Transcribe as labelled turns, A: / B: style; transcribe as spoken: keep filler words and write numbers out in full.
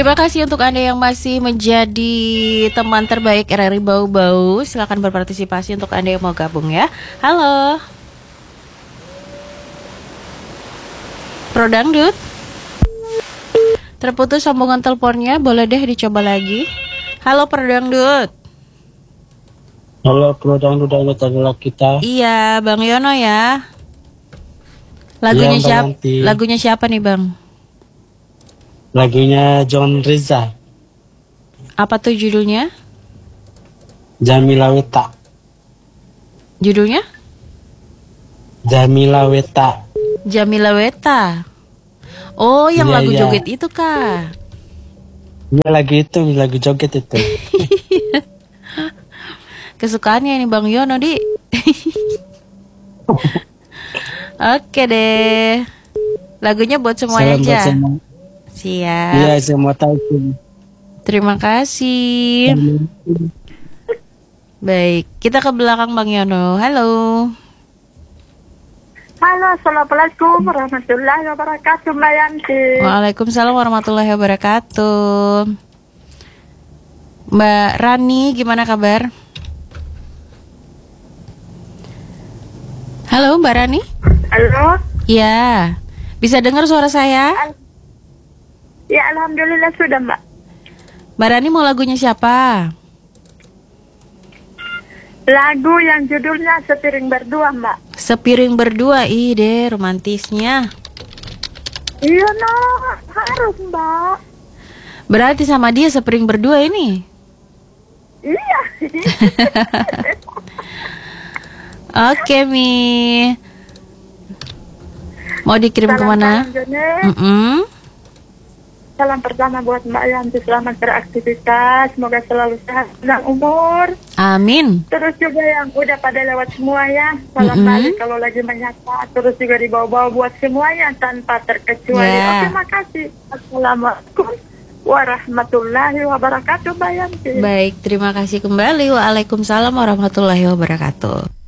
A: Terima kasih untuk Anda yang masih menjadi teman terbaik R R I Bau-Bau. Silakan berpartisipasi untuk Anda yang mau gabung ya. Halo. Pro Dangdut. Terputus sambungan teleponnya, boleh deh dicoba lagi. Halo Pro Dangdut.
B: Halo Pro Dangdut adalah kita.
A: Iya, Bang Yono ya. Lagunya
B: Iya,
A: siapa?
B: Nanti.
A: Lagunya siapa nih, Bang?
B: Lagunya John Riza.
A: Apa tuh judulnya?
B: Jamila Weta.
A: Judulnya?
B: Jamila Weta.
A: Jamila Weta. Oh, yang
B: Iya,
A: lagu
B: iya.
A: joget itu kah?
B: Iya, lagu itu, lagu joget itu.
A: Kesukaannya ini Bang Yono, Di. Oke deh. Lagunya buat semuanya
B: Salam
A: aja.
B: buat semua.
A: Siap.
B: Iya, semua tahu.
A: Terima kasih. Baik, kita ke belakang Bang Yono. Halo.
C: Halo, Assalamualaikum warahmatullahi wabarakatuh, Mbak Yanti.
A: Waalaikumsalam warahmatullahi wabarakatuh. Mbak Rani, gimana kabar? Halo Mbak Rani.
C: Halo.
A: Ya, bisa dengar suara saya?
C: Ya, alhamdulillah sudah, Mbak.
A: Mbak Rani mau lagunya siapa?
C: Lagu yang judulnya Sepiring Berdua, Mbak.
A: Sepiring Berdua, ide romantisnya.
C: Iya, no, harus, Mbak.
A: Berarti sama dia sepiring berdua ini.
C: Iya.
A: Oke Mi. Mau dikirim
C: Salam
A: kemana?
C: salam, Jone.
A: Mm-mm.
C: Salam pertama buat Mbak Yanti, selamat beraktivitas, semoga selalu sehat dan umur.
A: Amin.
C: Terus juga yang udah pada lewat semua ya, salam
A: Mm-mm.
C: balik kalau lagi menyapa. Terus juga dibawa-bawa buat semuanya tanpa terkecuali.
A: Ya.
C: Oke, makasih. Assalamualaikum warahmatullahi wabarakatuh, Mbak Yanti.
A: Baik, terima kasih kembali. Waalaikumsalam warahmatullahi wabarakatuh.